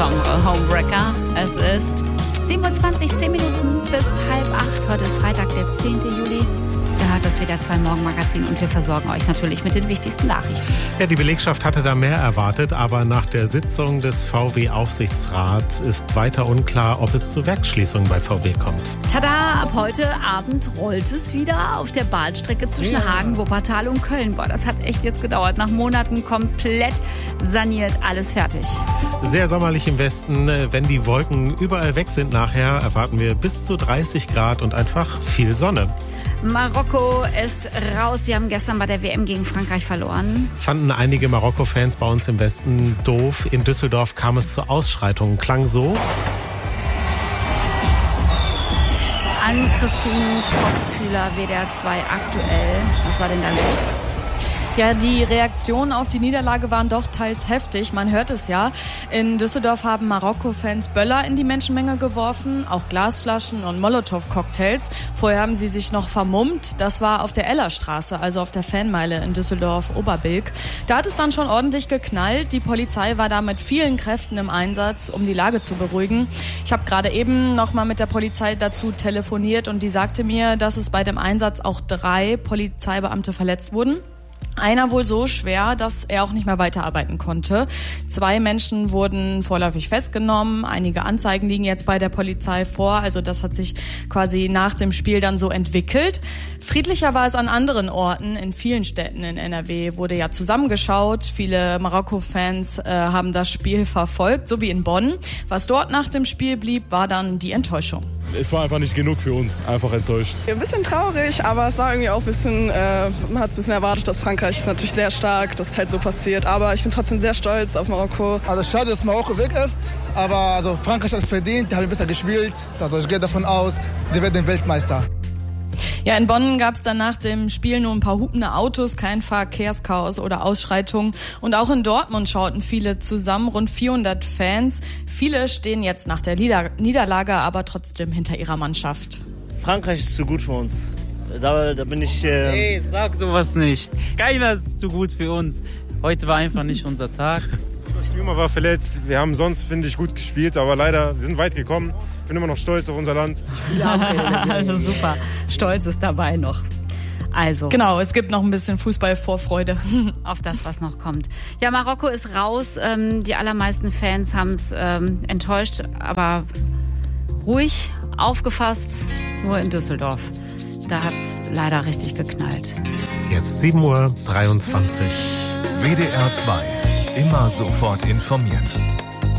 Song Homewrecker. Es ist 7:20 Uhr, 10 Minuten bis 7:30. Heute ist Freitag, der 10. Juli. Ihr hört das WDR 2 Morgenmagazin und wir versorgen euch natürlich mit den wichtigsten Nachrichten. Ja, die Belegschaft hatte da mehr erwartet, aber nach der Sitzung des VW-Aufsichtsrats ist weiter unklar, ob es zu Werksschließungen bei VW kommt. Tada, ab heute Abend rollt es wieder auf der Bahnstrecke zwischen Hagen, Wuppertal und Köln. Boah, das hat echt jetzt gedauert. Nach Monaten komplett saniert, alles fertig. Sehr sommerlich im Westen. Wenn die Wolken überall weg sind nachher, erwarten wir bis zu 30 Grad und einfach viel Sonne. Marokko ist raus. Die haben gestern bei der WM gegen Frankreich verloren. Fanden einige Marokko-Fans bei uns im Westen doof. In Düsseldorf kam es zu Ausschreitungen. Klang so. An Christine Vosskühler, WDR 2 aktuell. Was war denn da los? Ja, die Reaktionen auf die Niederlage waren doch teils heftig. Man hört es ja. In Düsseldorf haben Marokko-Fans Böller in die Menschenmenge geworfen, auch Glasflaschen und Molotow-Cocktails. Vorher haben sie sich noch vermummt. Das war auf der Ellerstraße, also auf der Fanmeile in Düsseldorf-Oberbilk. Da hat es dann schon ordentlich geknallt. Die Polizei war da mit vielen Kräften im Einsatz, um die Lage zu beruhigen. Ich habe gerade eben noch mal mit der Polizei dazu telefoniert und die sagte mir, dass es bei dem Einsatz auch 3 Polizeibeamte verletzt wurden. Einer wohl so schwer, dass er auch nicht mehr weiterarbeiten konnte. 2 Menschen wurden vorläufig festgenommen. Einige Anzeigen liegen jetzt bei der Polizei vor. Also das hat sich quasi nach dem Spiel dann so entwickelt. Friedlicher war es an anderen Orten. In vielen Städten in NRW wurde ja zusammengeschaut. Viele Marokko-Fans haben das Spiel verfolgt, so wie in Bonn. Was dort nach dem Spiel blieb, war dann die Enttäuschung. Es war einfach nicht genug für uns, einfach enttäuscht. Ein bisschen traurig, aber es war irgendwie auch ein bisschen, man hat es ein bisschen erwartet, dass Frankreich ist natürlich sehr stark, dass es halt so passiert. Aber ich bin trotzdem sehr stolz auf Marokko. Also schade, dass Marokko weg ist, aber also Frankreich hat es verdient, die haben besser gespielt. Also ich gehe davon aus, die werden Weltmeister. Ja, in Bonn gab es dann nach dem Spiel nur ein paar hupende Autos, kein Verkehrschaos oder Ausschreitungen. Und auch in Dortmund schauten viele zusammen, rund 400 Fans. Viele stehen jetzt nach der Niederlage aber trotzdem hinter ihrer Mannschaft. Frankreich ist zu gut für uns. Da bin ich... Hey, sag sowas nicht. Keiner ist zu gut für uns. Heute war einfach nicht unser Tag. Der Stürmer war verletzt. Wir haben sonst, finde ich, gut gespielt, aber leider, wir sind weit gekommen. Ich bin immer noch stolz auf unser Land. Super, Stolz ist dabei noch. Also. Genau, es gibt noch ein bisschen Fußballvorfreude. Auf das, was noch kommt. Ja, Marokko ist raus. Die allermeisten Fans haben es enttäuscht, aber ruhig, aufgefasst, nur in Düsseldorf. Da hat es leider richtig geknallt. Jetzt 7:23 Uhr. WDR 2. Immer sofort informiert.